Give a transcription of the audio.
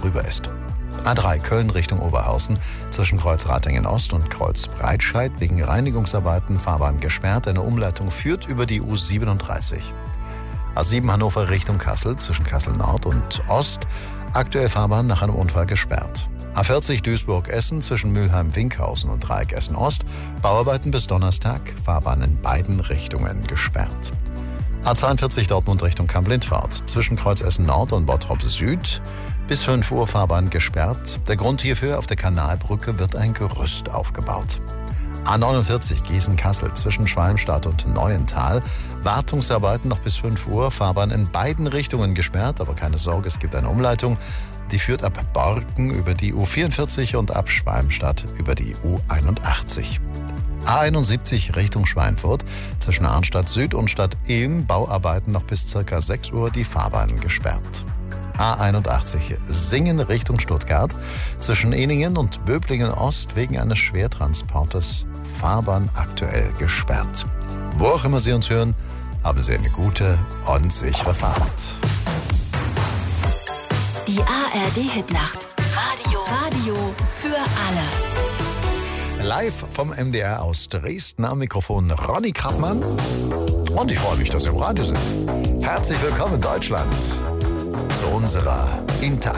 vorüber ist. A3 Köln Richtung Oberhausen zwischen Kreuz Ratingen Ost und Kreuz Breitscheid wegen Reinigungsarbeiten Fahrbahn gesperrt. Eine Umleitung führt über die U37. A7 Hannover Richtung Kassel zwischen Kassel Nord und Ost. Aktuell Fahrbahn nach einem Unfall gesperrt. A40 Duisburg-Essen zwischen Mülheim-Winkhausen und Dreieck Essen-Ost. Bauarbeiten bis Donnerstag. Fahrbahn in beiden Richtungen gesperrt. A42 Dortmund Richtung Kamp-Lindfahrt zwischen Kreuz Essen Nord und Bottrop Süd. Bis 5 Uhr Fahrbahn gesperrt. Der Grund hierfür: auf der Kanalbrücke wird ein Gerüst aufgebaut. A49 Gießen-Kassel zwischen Schwalmstadt und Neuental. Wartungsarbeiten noch bis 5 Uhr. Fahrbahn in beiden Richtungen gesperrt, aber keine Sorge, es gibt eine Umleitung. Die führt ab Borken über die U44 und ab Schwalmstadt über die U81. A71 Richtung Schweinfurt zwischen Arnstadt Süd und Stadt Ilm. Bauarbeiten noch bis ca. 6 Uhr, die Fahrbahn gesperrt. A81 Singen Richtung Stuttgart zwischen Eningen und Böblingen Ost wegen eines Schwertransportes. Fahrbahn aktuell gesperrt. Wo auch immer Sie uns hören, haben Sie eine gute und sichere Fahrt. Die ARD-Hitnacht. Radio für alle. Live vom MDR aus Dresden am Mikrofon Ronny Krappmann. Und ich freue mich, dass Sie im Radio sind. Herzlich willkommen, Deutschland, zu unserer